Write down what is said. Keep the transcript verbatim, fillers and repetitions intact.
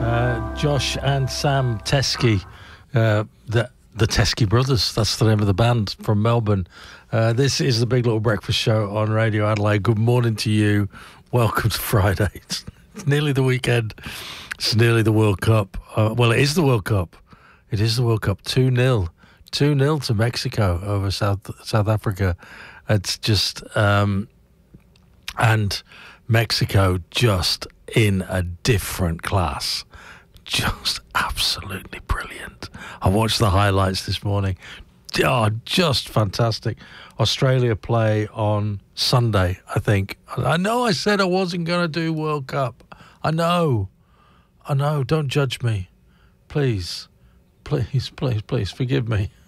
Uh, Josh and Sam Teskey, uh, the the Teskey Brothers. That's the name of the band from Melbourne. Uh, this is the Big Little Breakfast Show on Radio Adelaide. Good morning to you. Welcome to Friday. It's, it's nearly the weekend. It's nearly the World Cup. Uh, well, it is the World Cup. It is the World Cup. two nil. two nil to Mexico over South South Africa. It's just... Um, and Mexico just in a different class. Just absolutely brilliant. I watched the highlights this morning. Oh, just fantastic. Australia play on Sunday, I think. I know I said I wasn't going to do World Cup. I know. I know. Don't judge me. Please. Please, please, please forgive me.